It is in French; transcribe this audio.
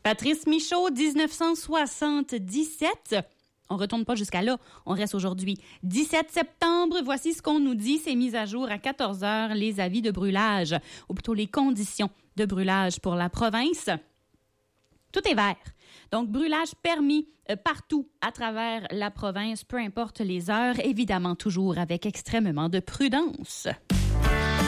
Patrice Michaud, 1977. On ne retourne pas jusqu'à là. On reste aujourd'hui 17 septembre. Voici ce qu'on nous dit. C'est mis à jour à 14 heures les avis de brûlage, ou plutôt les conditions de brûlage pour la province. Tout est vert. Donc, brûlage permis partout à travers la province, peu importe les heures, évidemment toujours avec extrêmement de prudence.